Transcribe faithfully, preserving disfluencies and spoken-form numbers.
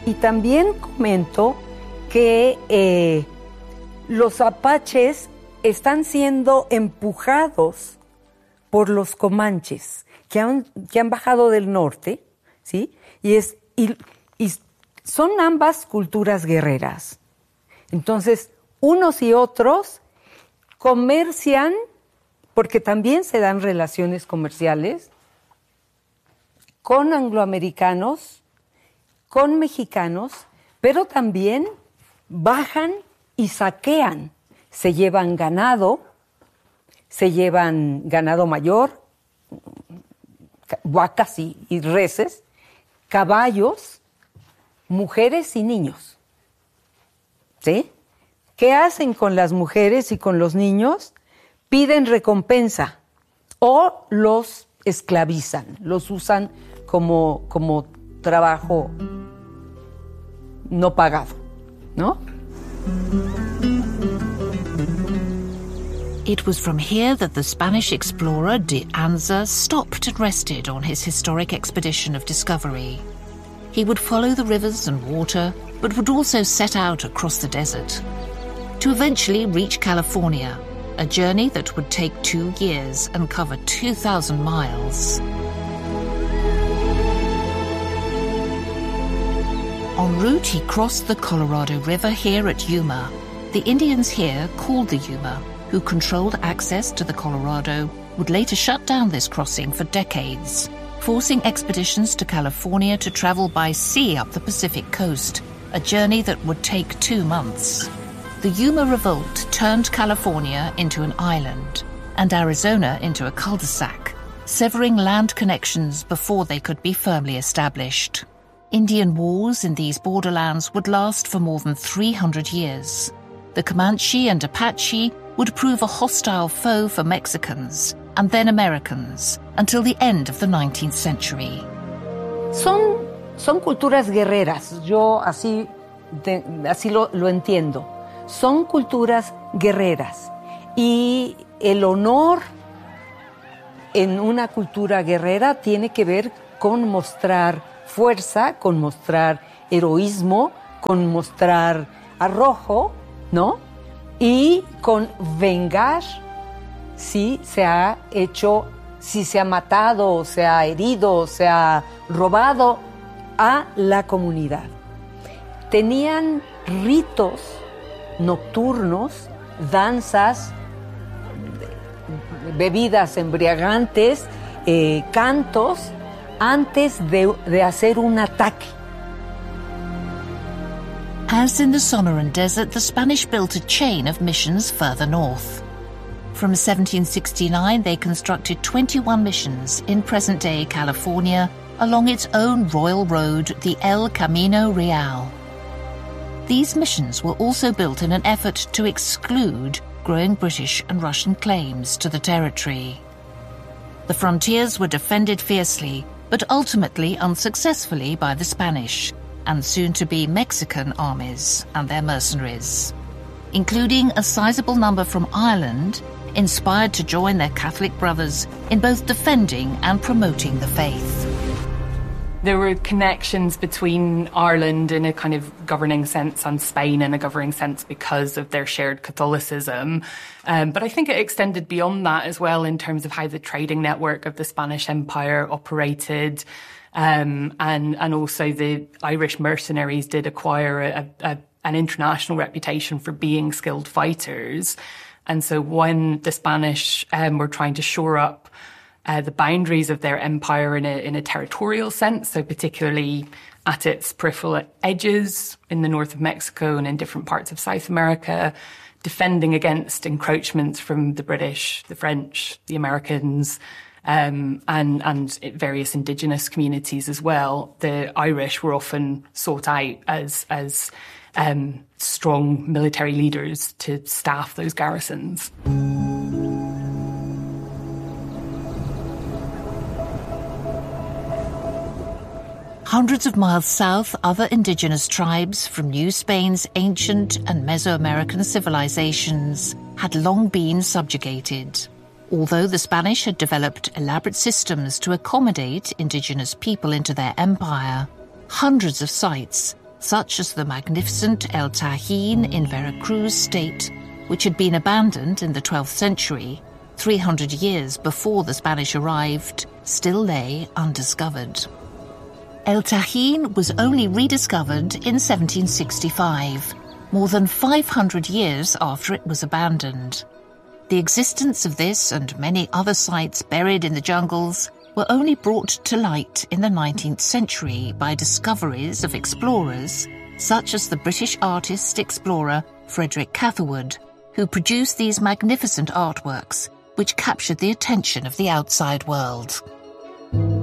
Y también comento que eh, los apaches están siendo empujados por los comanches, que han, que han bajado del norte, ¿sí? Y, es, y, y son ambas culturas guerreras. Entonces, unos y otros comercian, porque también se dan relaciones comerciales, con angloamericanos, con mexicanos, pero también bajan y saquean. Se llevan ganado, se llevan ganado mayor, vacas y, y reses, caballos, mujeres y niños. ¿Sí? ¿Qué hacen con las mujeres y con los niños? Piden recompensa o los esclavizan, los usan como, como trabajo no pagado, ¿no? It was from here that the Spanish explorer de Anza stopped and rested on his historic expedition of discovery. He would follow the rivers and water, but would also set out across the desert, to eventually reach California, a journey that would take two years and cover two thousand miles. En route, he crossed the Colorado River here at Yuma. The Indians here, called the Yuma, who controlled access to the Colorado, would later shut down this crossing for decades, forcing expeditions to California to travel by sea up the Pacific coast, a journey that would take two months. The Yuma Revolt turned California into an island and Arizona into a cul-de-sac, severing land connections before they could be firmly established. Indian wars in these borderlands would last for more than three hundred years. The Comanche and Apache would prove a hostile foe for Mexicans and then Americans until the end of the nineteenth century. Son, son culturas guerreras, yo así, de, así lo, lo entiendo. Son culturas guerreras y el honor en una cultura guerrera tiene que ver con mostrar fuerza, con mostrar heroísmo, con mostrar arrojo, ¿no? Y con vengar si se ha hecho, si se ha matado, se ha herido, se ha robado a la comunidad. Tenían ritos nocturnos, danzas, bebidas embriagantes, eh, cantos, antes de, de hacer un ataque. As in the Sonoran Desert, the Spanish built a chain of missions further north. From seventeen sixty-nine, they constructed twenty-one missions in present-day California along its own royal road, the El Camino Real. These missions were also built in an effort to exclude growing British and Russian claims to the territory. The frontiers were defended fiercely, but ultimately unsuccessfully by the Spanish and soon-to-be Mexican armies and their mercenaries, including a sizable number from Ireland, inspired to join their Catholic brothers in both defending and promoting the faith. There were connections between Ireland in a kind of governing sense and Spain in a governing sense because of their shared Catholicism. Um, but I think it extended beyond that as well in terms of how the trading network of the Spanish Empire operated. Um, and, and also the Irish mercenaries did acquire a, a, an international reputation for being skilled fighters. And so when the Spanish um, were trying to shore up Uh, the boundaries of their empire in a, in a territorial sense, so particularly at its peripheral edges in the north of Mexico and in different parts of South America, defending against encroachments from the British, the French, the Americans, um, and, and various indigenous communities as well. The Irish were often sought out as, as um, strong military leaders to staff those garrisons. Hundreds of miles south, other indigenous tribes from New Spain's ancient and Mesoamerican civilizations had long been subjugated. Although the Spanish had developed elaborate systems to accommodate indigenous people into their empire, hundreds of sites, such as the magnificent El Tajín in Veracruz state, which had been abandoned in the twelfth century, three hundred years before the Spanish arrived, still lay undiscovered. El Tajín was only rediscovered in seventeen sixty-five, more than five hundred years after it was abandoned. The existence of this and many other sites buried in the jungles were only brought to light in the nineteenth century by discoveries of explorers, such as the British artist-explorer Frederick Catherwood, who produced these magnificent artworks, which captured the attention of the outside world.